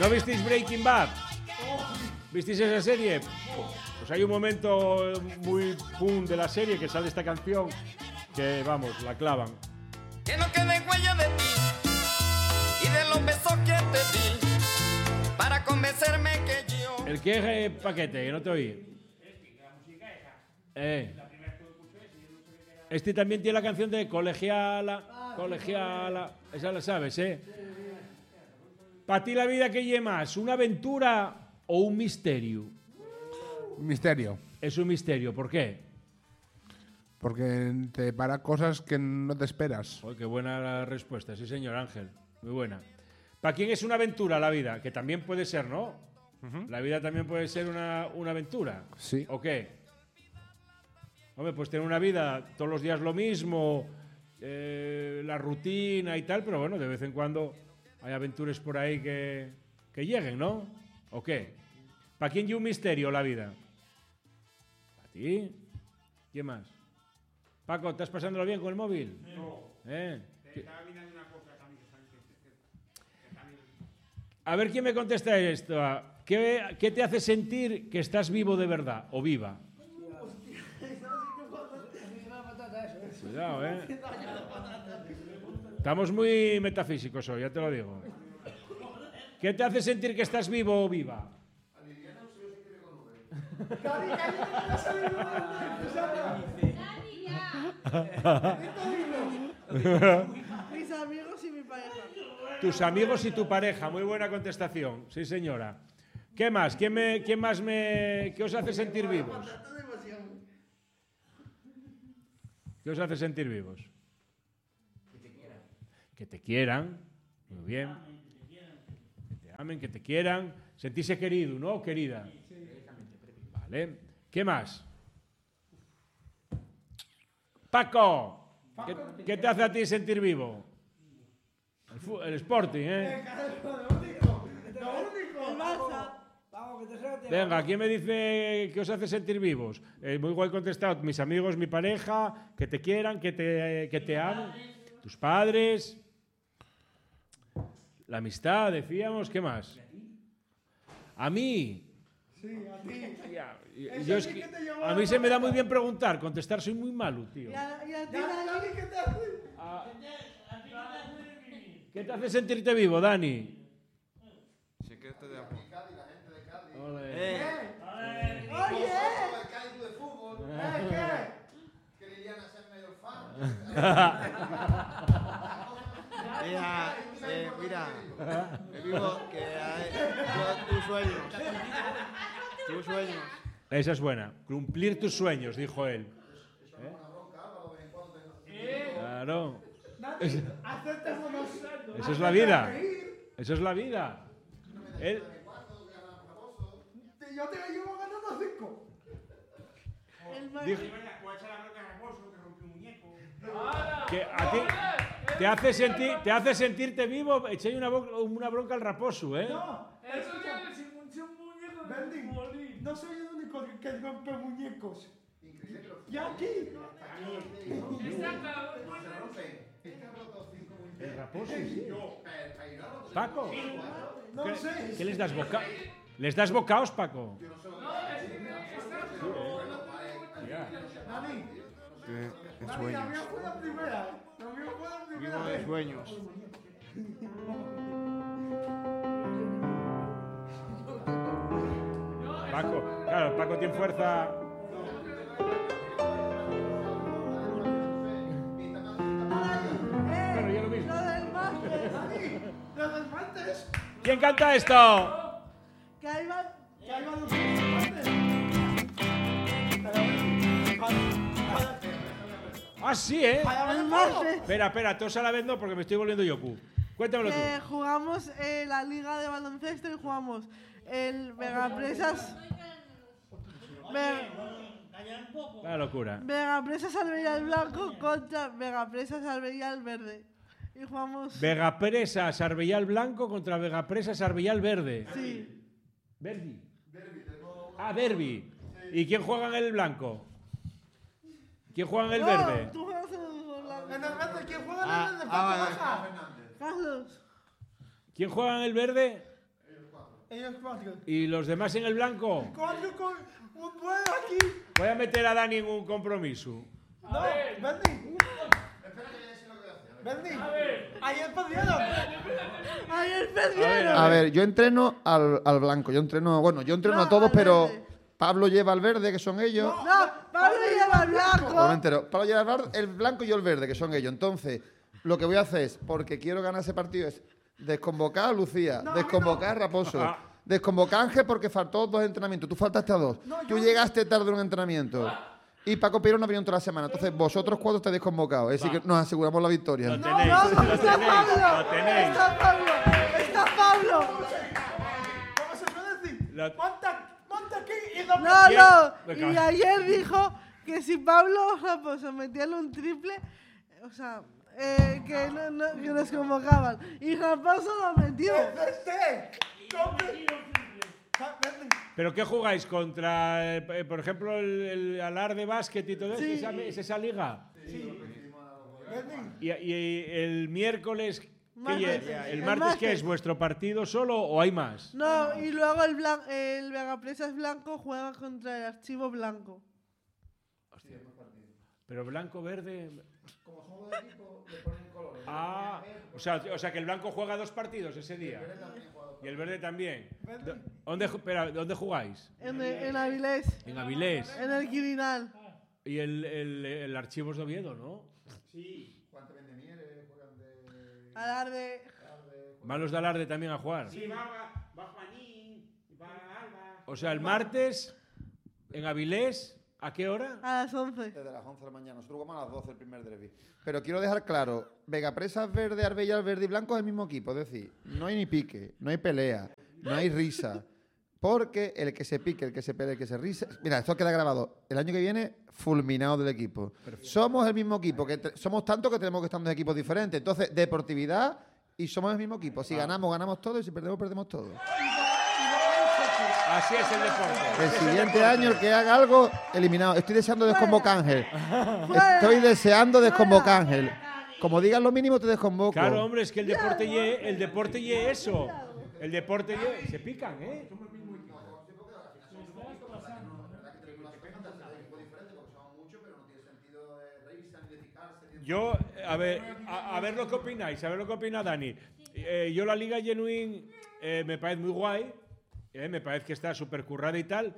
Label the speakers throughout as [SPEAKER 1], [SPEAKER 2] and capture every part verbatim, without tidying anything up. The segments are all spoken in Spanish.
[SPEAKER 1] ¿No visteis Breaking Bad? ¿Visteis esa serie? Pues hay un momento muy pum de la serie que sale esta canción que, vamos, la clavan.
[SPEAKER 2] Que no quede huella de ti y de los besos que te di para convencerme que yo...
[SPEAKER 1] ¿El qué, eh, paquete? Que no te oí. Eh. Este también tiene la canción de Colegiala, Colegiala. Esa la sabes, ¿eh? ¿Para ti la vida qué lleva más? ¿Una aventura o un misterio?
[SPEAKER 3] Misterio.
[SPEAKER 1] Es un misterio. ¿Por qué?
[SPEAKER 3] Porque te para cosas que no te esperas.
[SPEAKER 1] Oh, qué buena la respuesta. Sí, señor Ángel. Muy buena. ¿Para quién es una aventura la vida? Que también puede ser, ¿no? Uh-huh. La vida también puede ser una, una aventura.
[SPEAKER 3] Sí.
[SPEAKER 1] ¿O qué? Hombre, pues tener una vida todos los días lo mismo, eh, la rutina y tal, pero bueno, de vez en cuando hay aventuras por ahí que, que lleguen, ¿no? ¿O qué? ¿Para quién lleva un misterio la vida? ¿Para ti? ¿Quién más? Paco, ¿estás pasándolo bien con el móvil?
[SPEAKER 4] No.
[SPEAKER 1] ¿Eh?
[SPEAKER 4] Estaba mirando una cosa también que también...
[SPEAKER 1] A ver quién me contesta esto. ¿Qué, ¿Qué te hace sentir que estás vivo de verdad o viva? Cuidado, ¿eh? Estamos muy metafísicos hoy, ya te lo digo. ¿Qué te hace sentir que estás vivo o viva?
[SPEAKER 5] Mis amigos y mi pareja.
[SPEAKER 1] Tus amigos y tu pareja, muy buena contestación. Sí, señora. ¿Qué más? ¿Quién, me, quién más me... ¿Qué os hace sentir vivos? ¿Qué os hace sentir vivos? Que te quieran. Que te quieran. Muy bien. Que te amen, que te quieran. Sentirse querido, ¿no? Querida. Vale. ¿Qué más? Paco. ¿Qué, ¿Qué te hace a ti sentir vivo? El, fu- el Sporting, ¿eh?
[SPEAKER 5] El Barça.
[SPEAKER 1] Venga, ¿quién me dice que os hace sentir vivos? Eh, muy guay contestado. Mis amigos, mi pareja, que te quieran, que te, que te amen. Tus padres. La amistad, decíamos. ¿Qué más? ¿A mí?
[SPEAKER 5] Sí, a ti.
[SPEAKER 1] Ya, yo es que- a mí se me da muy bien preguntar. Contestar soy muy malo, tío.
[SPEAKER 5] Y a, y a ti, Dani, ¿qué te hace?
[SPEAKER 1] Ah, ¿qué te hace sentirte vivo, Dani?
[SPEAKER 6] Secreto de amor.
[SPEAKER 1] Ole.
[SPEAKER 6] Eh.
[SPEAKER 5] Oye.
[SPEAKER 6] Mira, eh, mira, me vivo que hay yo- tus sueños. Tus sueños.
[SPEAKER 1] Esa es buena. Cumplir tus sueños, dijo él. ¿Eh? Claro. Eso es la vida. Eso es la vida. Él-
[SPEAKER 5] Yo te llevo ganando cinco. El más...
[SPEAKER 1] Dijo-
[SPEAKER 4] ¿Cuál es la bronca de Raposo que rompió un muñeco?
[SPEAKER 1] que a ti te hace sentir, te hace sentirte vivo. Echéis una, bo- una bronca al Raposo, ¿eh?
[SPEAKER 5] No, eso ya es un muñeco. Bendy, no soy el único que rompe muñecos. Y aquí.
[SPEAKER 1] El Raposo, sí. Paco,
[SPEAKER 5] No
[SPEAKER 1] ¿qué,
[SPEAKER 5] sé.
[SPEAKER 1] qué les das boca? ¿Les das bocaos, Paco?
[SPEAKER 5] Dani,
[SPEAKER 6] De, de
[SPEAKER 5] Dani, la
[SPEAKER 6] sueños.
[SPEAKER 5] mía fue la primera. La mía fue la primera.
[SPEAKER 6] Vivo de sueños.
[SPEAKER 1] Paco, claro, Paco tiene fuerza. Bueno, yo lo mismo.
[SPEAKER 5] Lo del máster. Dani, lo del máster.
[SPEAKER 1] ¿Quién canta esto?
[SPEAKER 5] Que ahí van. Que ahí van los
[SPEAKER 1] Ah, sí, ¿eh?
[SPEAKER 5] El máster.
[SPEAKER 1] Espera, espera, todos a la vez no, porque me estoy volviendo Yoku. Cuéntamelo tú.
[SPEAKER 5] Que jugamos eh, la liga de baloncesto y jugamos el Vegapresas. Ve-
[SPEAKER 1] La locura.
[SPEAKER 5] Vegapresas Albería Blanco contra Vegapresas Albería Verde. Y jugamos.
[SPEAKER 1] Vegapresa Sarbellal Blanco contra Vegapresa Sarbellal Verde.
[SPEAKER 5] Sí.
[SPEAKER 1] Verdi. Ah, Derby. ¿Y quién juega en el blanco? ¿Quién juega en el
[SPEAKER 5] No,
[SPEAKER 1] verde?
[SPEAKER 5] tú juegas en el En el verde, ¿quién
[SPEAKER 6] Ah,
[SPEAKER 5] juega en el
[SPEAKER 6] ah,
[SPEAKER 5] verde? Carlos.
[SPEAKER 1] ¿Quién juega en el verde?
[SPEAKER 5] Ellos cuatro.
[SPEAKER 1] ¿Y los demás en el blanco?
[SPEAKER 5] Cuatro con un vuelo aquí.
[SPEAKER 1] Voy a meter a Dani en un compromiso.
[SPEAKER 5] No, Bernie. Bernie. Ayer perdieron. Ayer perdieron.
[SPEAKER 6] A ver, yo entreno al, al blanco. Yo entreno, bueno, yo entreno
[SPEAKER 7] No,
[SPEAKER 6] a todos,
[SPEAKER 7] al
[SPEAKER 6] pero
[SPEAKER 7] verde.
[SPEAKER 6] Pablo lleva al verde, que son ellos.
[SPEAKER 7] No, Pablo lleva el blanco.
[SPEAKER 6] No me entero. Pablo lleva el bar- el blanco y yo el verde, que son ellos. Entonces, lo que voy a hacer es, porque quiero ganar ese partido, es desconvocar a Lucía, desconvocar a Raposo,
[SPEAKER 1] Ah.
[SPEAKER 6] desconvocar a Ángel porque faltó dos entrenamientos. Tú faltaste a dos. Tú llegaste tarde a un entrenamiento. Y Paco Pirón no vino toda la semana. Entonces, vosotros cuatro estáis desconvocados. Es decir, que nos aseguramos la victoria.
[SPEAKER 1] Lo
[SPEAKER 7] No,
[SPEAKER 1] tenéis,
[SPEAKER 7] no,
[SPEAKER 1] lo
[SPEAKER 7] está
[SPEAKER 1] tenéis,
[SPEAKER 7] Pablo.
[SPEAKER 1] lo tenéis.
[SPEAKER 7] Está Pablo. Está Pablo.
[SPEAKER 5] ¿Cómo se puede decir?
[SPEAKER 1] Lo-
[SPEAKER 5] Monta, monta aquí y no.
[SPEAKER 7] No,
[SPEAKER 1] Bien.
[SPEAKER 7] no.
[SPEAKER 1] Venga.
[SPEAKER 7] Y ayer dijo que si Pablo pues, se metía en un triple, o sea, eh, que, no, no, que nos convocaban. Y Raposo lo metió.
[SPEAKER 5] Este. Compre. Ah, Bernie.
[SPEAKER 1] ¿Pero qué jugáis? ¿Contra, eh, por ejemplo, el, el Alarde Básquet y todo eso?
[SPEAKER 7] Sí.
[SPEAKER 1] ¿Esa, ¿Es esa liga?
[SPEAKER 5] Bernie.
[SPEAKER 1] Y, y el miércoles, ¿qué
[SPEAKER 7] Martes.
[SPEAKER 1] lle- ¿el
[SPEAKER 7] El
[SPEAKER 1] martes qué
[SPEAKER 7] martes.
[SPEAKER 1] es? ¿Vuestro partido solo o hay más?
[SPEAKER 7] No, y luego el, blan- el Vegapresas Blanco juega contra el Archivo Blanco.
[SPEAKER 1] Pero blanco, verde... Ah, o sea, o sea que el blanco juega dos partidos ese día. Y el verde también. Do- ¿Dónde, ju- espera, ¿dónde jugáis?
[SPEAKER 7] En, en Avilés,
[SPEAKER 1] En Avilés.
[SPEAKER 7] en el Quirinal.
[SPEAKER 1] Y el, el, el Archivos de Oviedo, ¿no?
[SPEAKER 7] Alarde.
[SPEAKER 1] ¿Van los de Alarde también a jugar?
[SPEAKER 4] Sí, va, va, va Juanín, va Alba.
[SPEAKER 1] O sea, el martes en Avilés, ¿a qué hora?
[SPEAKER 7] A las once.
[SPEAKER 6] Desde las once de la mañana. Nosotros jugamos a las doce el primer derbi. Pero quiero dejar claro, Vegapresas verde, Arbella verde y blanco es el mismo equipo. Es decir, no hay ni pique, no hay pelea, no hay risa. Porque el que se pique, el que se pelee, el que se risa... Mira, esto queda grabado. El año que viene, fulminado del equipo. Somos el mismo equipo. que te- Somos tanto que tenemos que estar en dos equipos diferentes. Entonces, deportividad y somos el mismo equipo. Si ganamos, ganamos todo. Y si perdemos, perdemos todo.
[SPEAKER 1] Así es el deporte.
[SPEAKER 6] El siguiente año, el que haga algo, eliminado. Estoy deseando desconvocar a Ángel. Estoy deseando desconvocar a Ángel. Como digas lo mínimo, te desconvoco.
[SPEAKER 1] Claro, hombre, es que el deporte ye, el deporte ye eso. El deporte ye, se pican, ¿eh? Yo, a ver, a, a ver lo que opináis, a ver lo que opina Dani. Eh, yo la Liga Genuine eh, me parece muy guay, eh, me parece que está súper currada y tal.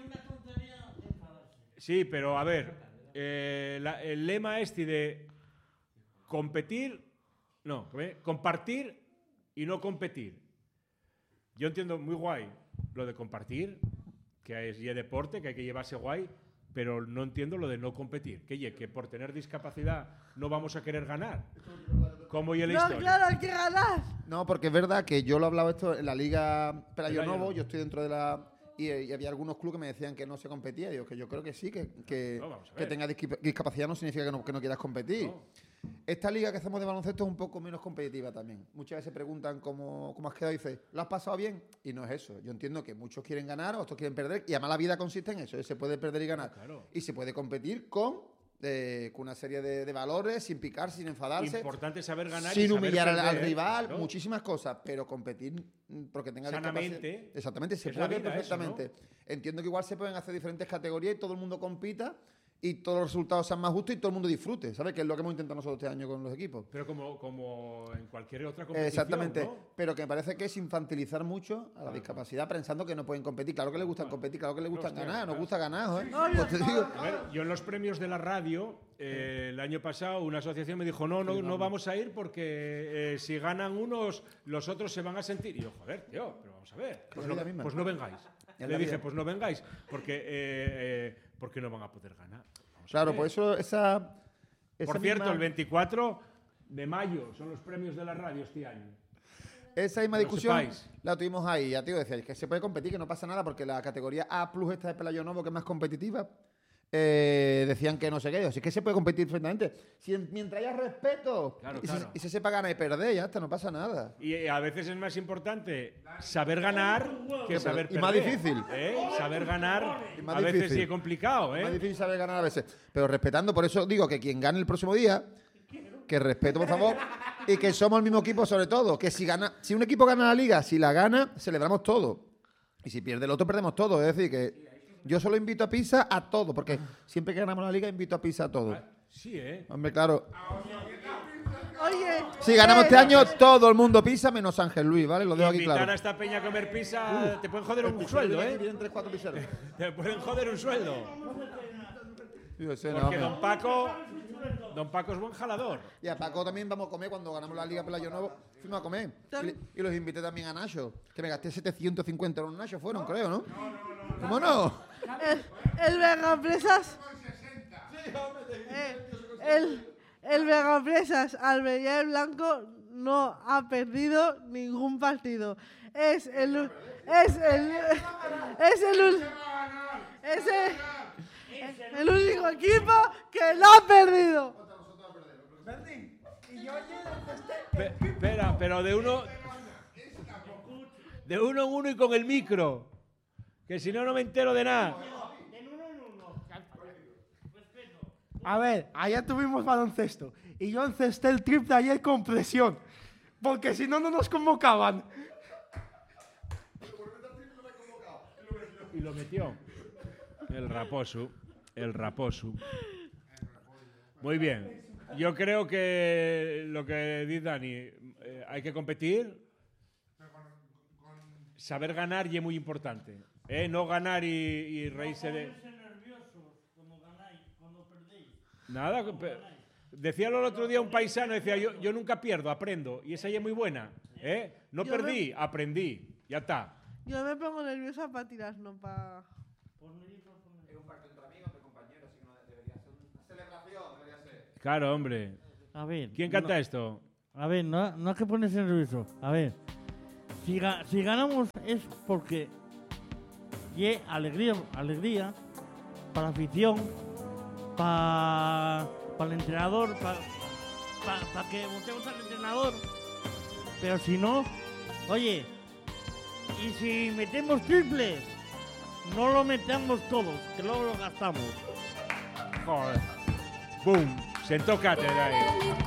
[SPEAKER 1] Sí, pero a ver, eh, la- el lema este de competir, no, ¿eh? compartir y no competir. Yo entiendo muy guay lo de compartir, que es y deporte, que hay que llevarse guay, pero no entiendo lo de no competir. Que, ye, que por tener discapacidad no vamos a querer ganar. Como y en la
[SPEAKER 7] No,
[SPEAKER 1] historia.
[SPEAKER 7] claro, hay que ganar.
[SPEAKER 6] No, porque es verdad que yo lo he hablado esto en la Liga Pelayo
[SPEAKER 1] Pelayo
[SPEAKER 6] Novo,
[SPEAKER 1] Novo.
[SPEAKER 6] yo estoy dentro de la... Y, y había algunos clubes que me decían que no se competía. Y digo que yo creo que sí, que, que,
[SPEAKER 1] No, vamos a
[SPEAKER 6] que
[SPEAKER 1] ver.
[SPEAKER 6] tenga disqui- discapacidad no significa que no, que no quieras competir.
[SPEAKER 1] No.
[SPEAKER 6] Esta liga que hacemos de baloncesto es un poco menos competitiva también. Muchas veces preguntan cómo, cómo has quedado y dices, ¿lo has pasado bien? Y no es eso. Yo entiendo que muchos quieren ganar, otros quieren perder. Y además la vida consiste en eso, ¿eh? Se puede perder y ganar.
[SPEAKER 1] Claro.
[SPEAKER 6] Y se puede competir con, eh, con una serie de, de valores, sin picar, sin enfadarse.
[SPEAKER 1] Importante saber ganar y
[SPEAKER 6] Sin
[SPEAKER 1] saber
[SPEAKER 6] humillar al,
[SPEAKER 1] perder,
[SPEAKER 6] al rival,
[SPEAKER 1] claro.
[SPEAKER 6] muchísimas cosas, pero competir mm, porque tenga
[SPEAKER 1] Sanamente,
[SPEAKER 6] discapacidad- Exactamente, se
[SPEAKER 1] es la
[SPEAKER 6] puede
[SPEAKER 1] vida eso,
[SPEAKER 6] perfectamente. Entiendo que igual se pueden hacer diferentes categorías y todo el mundo compita y todos los resultados sean más justos y todo el mundo disfrute, ¿sabes? Que es lo que hemos intentado nosotros este año con los equipos.
[SPEAKER 1] Pero como, como en cualquier otra competición,
[SPEAKER 6] Exactamente,
[SPEAKER 1] ¿no?
[SPEAKER 6] pero que me parece que es infantilizar mucho a la discapacidad pensando que no pueden competir. Claro que les gusta competir, claro que les gusta
[SPEAKER 1] Hostia,
[SPEAKER 6] ganar, nos
[SPEAKER 1] claro.
[SPEAKER 6] gusta ganar, ¿eh? Pues te digo,
[SPEAKER 1] A ver, yo en los premios de la radio, eh, el año pasado, una asociación me dijo, no, no, no vamos a ir porque eh, si ganan unos, los otros se van a sentir. Y yo, joder, tío, pero vamos a ver, pues,
[SPEAKER 6] la
[SPEAKER 1] no,
[SPEAKER 6] vida misma.
[SPEAKER 1] pues no vengáis.
[SPEAKER 6] Es
[SPEAKER 1] Le
[SPEAKER 6] la
[SPEAKER 1] dije,
[SPEAKER 6] vida.
[SPEAKER 1] pues no vengáis, porque, eh, eh, porque no van a poder ganar. Vamos a
[SPEAKER 6] claro,
[SPEAKER 1] ver.
[SPEAKER 6] por eso esa... esa
[SPEAKER 1] Por cierto,
[SPEAKER 6] misma-
[SPEAKER 1] el veinticuatro de mayo son los premios de la radio este año.
[SPEAKER 6] Esa misma
[SPEAKER 1] Que lo
[SPEAKER 6] discusión
[SPEAKER 1] sepáis.
[SPEAKER 6] la tuvimos ahí. Ya te digo, decía que se puede competir, que no pasa nada, porque la categoría A plus esta de Pelayo Novo, que es más competitiva, eh, decían que no sé qué. Así que se puede competir perfectamente. Si, mientras haya respeto
[SPEAKER 1] Claro,
[SPEAKER 6] y,
[SPEAKER 1] claro.
[SPEAKER 6] Se, y se sepa ganar y perder, ya está, no pasa nada.
[SPEAKER 1] Y eh, a veces es más importante saber ganar que saber
[SPEAKER 6] Y
[SPEAKER 1] perder.
[SPEAKER 6] más difícil.
[SPEAKER 1] ¿eh? Saber ganar
[SPEAKER 6] Y más
[SPEAKER 1] a veces
[SPEAKER 6] difícil.
[SPEAKER 1] sí es complicado,
[SPEAKER 6] Es más
[SPEAKER 1] ¿eh?
[SPEAKER 6] difícil saber ganar a veces. Pero respetando, por eso digo que quien gane el próximo día, que respeto, por favor, y que somos el mismo equipo sobre todo. Que si gana, si un equipo gana la liga, si la gana, celebramos todo. Y si pierde el otro, perdemos todo. Es decir, que yo solo invito a pizza a todo, porque siempre que ganamos la liga, invito a pizza a todo.
[SPEAKER 1] Sí, ¿eh?
[SPEAKER 6] Hombre, claro.
[SPEAKER 7] Oye.
[SPEAKER 6] Si ganamos
[SPEAKER 7] eh,
[SPEAKER 6] este año, todo el mundo pizza menos Ángel Luis, ¿vale? Lo dejo aquí
[SPEAKER 1] Invitar
[SPEAKER 6] claro.
[SPEAKER 1] a esta peña a comer pizza, te pueden joder un sueldo, ¿eh?
[SPEAKER 6] Vienen tres, cuatro pizzeros.
[SPEAKER 1] Te pueden joder un sueldo.
[SPEAKER 6] Yo sé, no,
[SPEAKER 1] Porque
[SPEAKER 6] hombre.
[SPEAKER 1] don Paco, don Paco es buen jalador.
[SPEAKER 6] Y a Paco también vamos a comer cuando ganamos la Liga Pelayo Nuevo. Fuimos a comer. Y, y los invité también a Nacho. Que me gasté setecientos cincuenta euros en Nacho, fueron, creo, ¿no? ¿Cómo no?
[SPEAKER 7] El, el Vegapresas. Eh, el, el Vegapresas Almería el Blanco no ha perdido ningún partido. Es el u- es el es el u- es el, el único equipo que no ha perdido.
[SPEAKER 5] Y yo ayer este,
[SPEAKER 1] Pe- Espera, pero de uno. De uno en uno y con el micro. Que si no, no me entero de nada.
[SPEAKER 5] A ver, ayer tuvimos baloncesto y yo encesté el triple ayer con presión, porque si no, no nos convocaban.
[SPEAKER 1] Y lo metió. El raposo. El raposo. Muy bien. Yo creo que lo que dice Dani, eh, hay que competir. Saber ganar y es muy importante. ¿eh? No ganar y, y reírse de... Nada, pe- decíalo el otro día un paisano, decía, yo, yo nunca pierdo, aprendo. Y esa ya es muy buena. ¿eh? No
[SPEAKER 7] Yo
[SPEAKER 1] perdí, aprendí. Ya está.
[SPEAKER 7] Yo me pongo nerviosa para tirar, no para.
[SPEAKER 1] Claro, hombre.
[SPEAKER 8] A ver.
[SPEAKER 1] ¿Quién canta
[SPEAKER 8] no,
[SPEAKER 1] esto?
[SPEAKER 8] A ver, no, no hay que ponerse nervioso. A ver. Si, ga- si ganamos es porque y alegría, alegría para la afición, para el entrenador, para que votemos al entrenador. Pero si no, oye, y si metemos triples, no lo metamos todos, que luego lo gastamos.
[SPEAKER 1] Joder. ¡Boom! Sentó cátedra ahí.